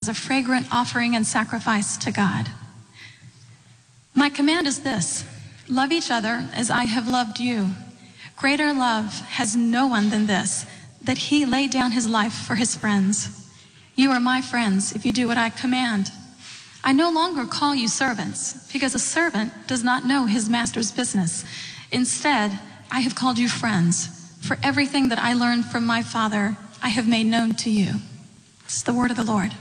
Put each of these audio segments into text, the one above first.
a fragrant offering and sacrifice to God. My command is this: love each other as I have loved you. Greater love has no one than this, that he laid down his life for his friends. You are my friends if you do what I command. I no longer call you servants, because a servant does not know his master's business. Instead, I have called you friends, for everything that I learned from my Father I have made known to you. It's the word of the Lord.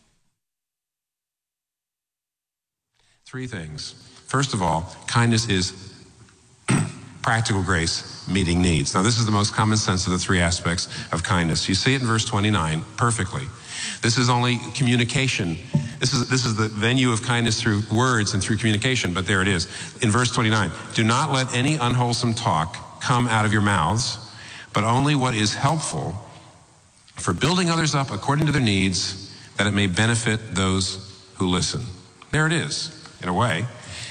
Three things. First of all, kindness is practical grace meeting needs. Now, this is the most common sense of the three aspects of kindness. You see it in verse 29 perfectly. This is only communication. This is the venue of kindness through words and through communication, but there it is. In verse 29, do not let any unwholesome talk come out of your mouths, but only what is helpful for building others up according to their needs, that it may benefit those who listen. There it is, in a way.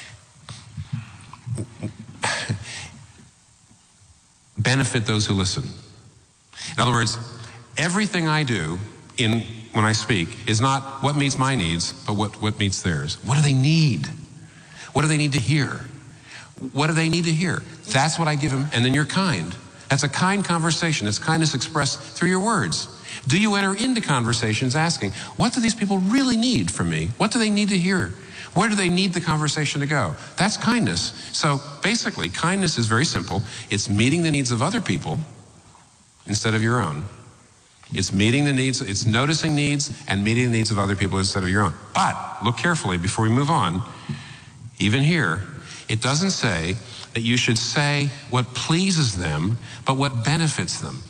Benefit those who listen. In other words, everything I do when I speak is not what meets my needs, but what meets theirs. What do they need? What do they need to hear? What do they need to hear? That's what I give them, and then you're kind. That's a kind conversation. It's kindness expressed through your words. Do you enter into conversations asking, what do these people really need from me? What do they need to hear? Where do they need the conversation to go? That's kindness. So basically, kindness is very simple. It's meeting the needs of other people instead of your own. It's meeting the needs, it's noticing needs and meeting the needs of other people instead of your own. But look carefully before we move on. Even here, it doesn't say that you should say what pleases them, but what benefits them.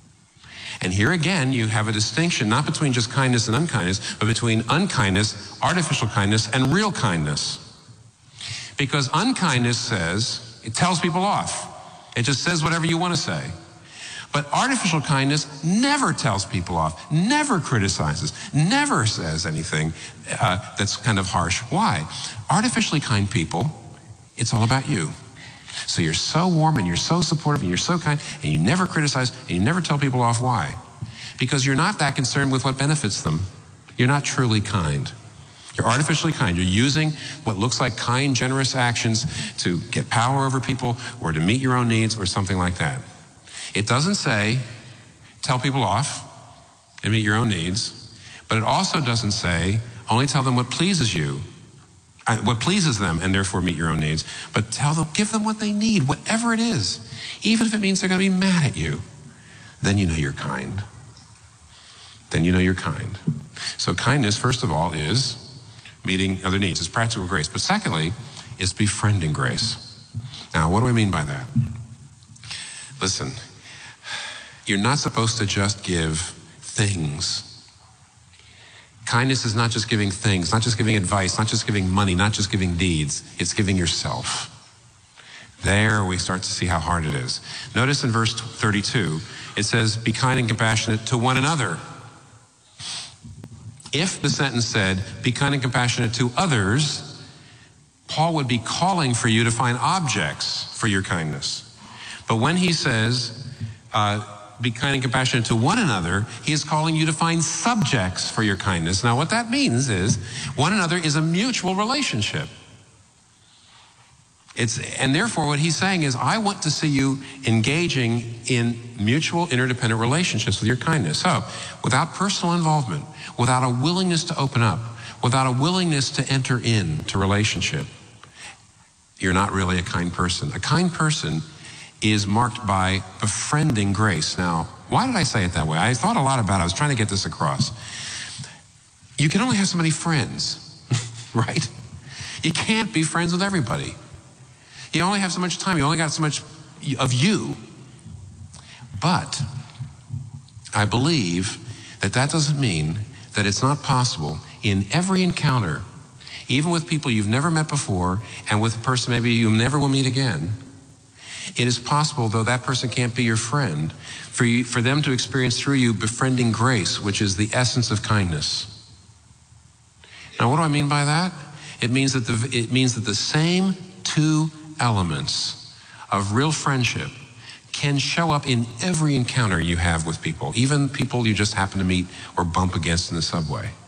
And here again, you have a distinction not between just kindness and unkindness, but between unkindness, artificial kindness, and real kindness. Because unkindness says, it tells people off. It just says whatever you want to say. But artificial kindness never tells people off, never criticizes, never says anything that's kind of harsh. Why? Artificially kind people, it's all about you. So you're so warm and you're so supportive and you're so kind and you never criticize and you never tell people off. Why? Because you're not that concerned with what benefits them. You're not truly kind. You're artificially kind. You're using what looks like kind, generous actions to get power over people or to meet your own needs or something like that. It doesn't say tell people off and meet your own needs, but it also doesn't say only tell them what pleases you, what pleases them, and therefore meet your own needs, but give them what they need, whatever it is. Even if it means they're going to be mad at you, then you know you're kind. Then you know you're kind. So kindness, first of all, is meeting other needs. It's practical grace. But secondly, it's befriending grace. Now, what do I mean by that? Listen, you're not supposed to just give things. Kindness is not just giving things, not just giving advice, not just giving money, not just giving deeds. It's giving yourself. There we start to see how hard it is. Notice in verse 32, it says, be kind and compassionate to one another. If the sentence said, be kind and compassionate to others, Paul would be calling for you to find objects for your kindness. But when he says, be kind and compassionate to one another, he is calling you to find subjects for your kindness. Now, what that means is one another is a mutual relationship. And therefore, what he's saying is, I want to see you engaging in mutual interdependent relationships with your kindness. So, without personal involvement, without a willingness to open up, without a willingness to enter into relationship, you're not really a kind person. A kind person is marked by befriending grace. Now, why did I say it that way? I thought a lot about it. I was trying to get this across. You can only have so many friends, right? You can't be friends with everybody. You only have so much time. You only got so much of you. But I believe that doesn't mean that it's not possible in every encounter, even with people you've never met before and with a person maybe you never will meet again. It is possible, though that person can't be your friend, for them to experience through you befriending grace, which is the essence of kindness. Now, what do I mean by that? It means that the same two elements of real friendship can show up in every encounter you have with people, even people you just happen to meet or bump against in the subway.